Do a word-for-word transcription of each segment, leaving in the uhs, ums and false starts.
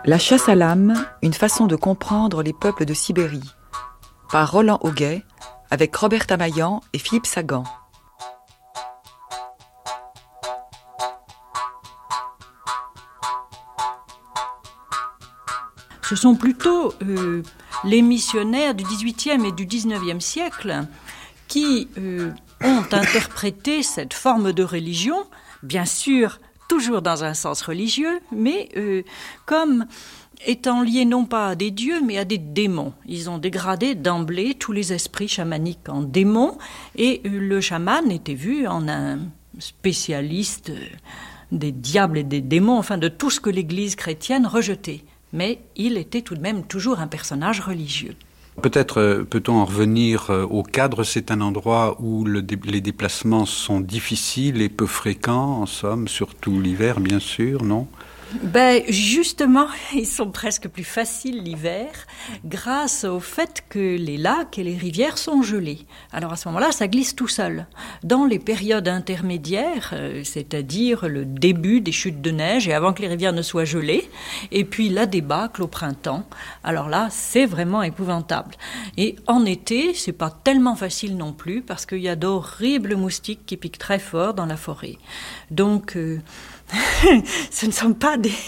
La chasse à l'âme, une façon de comprendre les peuples de Sibérie, par Roland Auguet, avec Robert Tamayan et Philippe Sagan. Ce sont plutôt euh, les missionnaires du dix-huitième et du dix-neuvième siècle qui euh, ont interprété cette forme de religion, bien sûr, toujours dans un sens religieux, mais euh, comme étant liés non pas à des dieux, mais à des démons. Ils ont dégradé d'emblée tous les esprits chamaniques en démons, et euh, le chaman était vu en un spécialiste euh, des diables et des démons, enfin de tout ce que l'Église chrétienne rejetait. Mais il était tout de même toujours un personnage religieux. Peut-être euh, peut-on en revenir euh, au cadre. C'est un endroit où le dé- les déplacements sont difficiles et peu fréquents, en somme, surtout l'hiver, bien sûr, non ? Ben, justement, ils sont presque plus faciles l'hiver grâce au fait que les lacs et les rivières sont gelés. Alors à ce moment-là, ça glisse tout seul. Dans les périodes intermédiaires, euh, c'est-à-dire le début des chutes de neige et avant que les rivières ne soient gelées, et puis la débâcle au printemps, alors là, c'est vraiment épouvantable. Et en été, c'est pas tellement facile non plus parce qu'il y a d'horribles moustiques qui piquent très fort dans la forêt. Donc... Euh, ce ne sont pas des,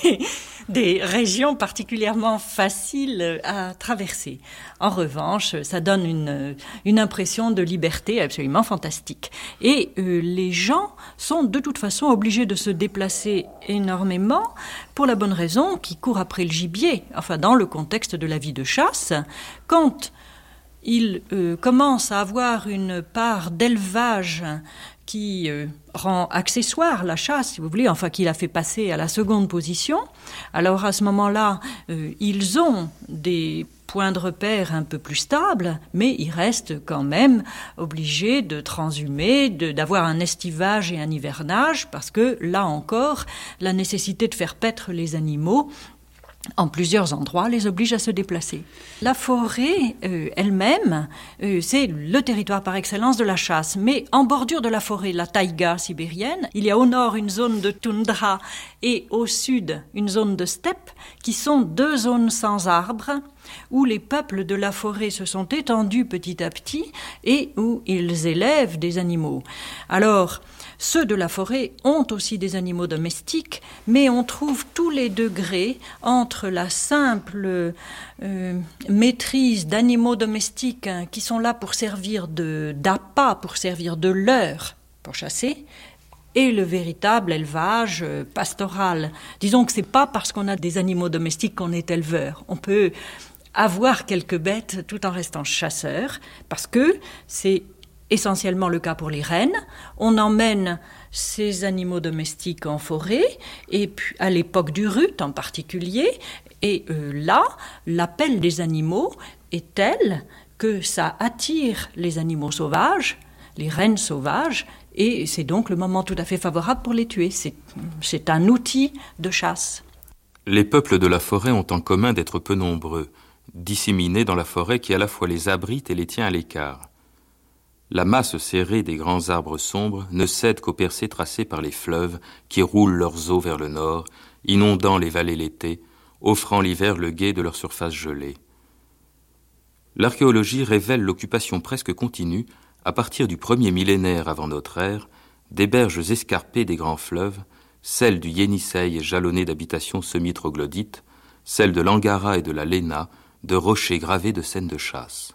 des régions particulièrement faciles à traverser. En revanche, ça donne une, une impression de liberté absolument fantastique. Et euh, les gens sont de toute façon obligés de se déplacer énormément pour la bonne raison qu'ils courent après le gibier. Enfin, dans le contexte de la vie de chasse, quand ils euh, commencent à avoir une part d'élevage qui euh, rend accessoire la chasse, si vous voulez, enfin qui la fait passer à la seconde position. Alors à ce moment-là, euh, ils ont des points de repère un peu plus stables, mais ils restent quand même obligés de transhumer, de, d'avoir un estivage et un hivernage, parce que là encore, la nécessité de faire paître les animaux en plusieurs endroits, les oblige à se déplacer. La forêt euh, elle-même, euh, c'est le territoire par excellence de la chasse. Mais en bordure de la forêt, la taïga sibérienne, il y a au nord une zone de toundra et au sud une zone de steppe, qui sont deux zones sans arbres, où les peuples de la forêt se sont étendus petit à petit et où ils élèvent des animaux. Alors, ceux de la forêt ont aussi des animaux domestiques, mais on trouve tous les degrés entre la simple euh, maîtrise d'animaux domestiques hein, qui sont là pour servir de, d'appât, pour servir de leurre, pour chasser, et le véritable élevage euh, pastoral. Disons que c'est pas parce qu'on a des animaux domestiques qu'on est éleveur. On peut avoir quelques bêtes tout en restant chasseur, parce que c'est essentiellement le cas pour les rennes. On emmène ces animaux domestiques en forêt, et puis à l'époque du rut en particulier, et euh, là, l'appel des animaux est tel que ça attire les animaux sauvages, les rennes sauvages, et c'est donc le moment tout à fait favorable pour les tuer. C'est, c'est un outil de chasse. Les peuples de la forêt ont en commun d'être peu nombreux, disséminés dans la forêt qui à la fois les abrite et les tient à l'écart. La masse serrée des grands arbres sombres ne cède qu'aux percées tracées par les fleuves qui roulent leurs eaux vers le nord, inondant les vallées l'été, offrant l'hiver le guet de leur surface gelée. L'archéologie révèle l'occupation presque continue, à partir du premier millénaire avant notre ère, des berges escarpées des grands fleuves, celles du Yenisseï jalonnées d'habitations semi-troglodytes, celles de l'Angara et de la Léna, de rochers gravés de scènes de chasse.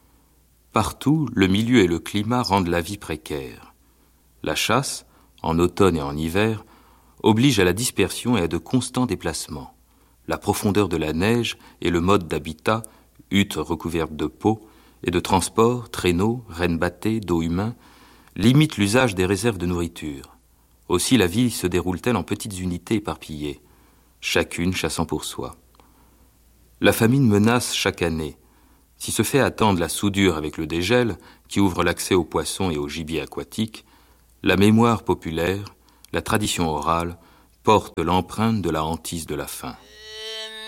Partout, le milieu et le climat rendent la vie précaire. La chasse, en automne et en hiver, oblige à la dispersion et à de constants déplacements. La profondeur de la neige et le mode d'habitat, huttes recouvertes de peau, et de transport, traîneaux, rennes bâtées, dos humain, limitent l'usage des réserves de nourriture. Aussi la vie se déroule-t-elle en petites unités éparpillées, chacune chassant pour soi. La famine menace chaque année. Si se fait attendre la soudure avec le dégel, qui ouvre l'accès aux poissons et aux gibiers aquatiques, la mémoire populaire, la tradition orale, porte l'empreinte de la hantise de la faim.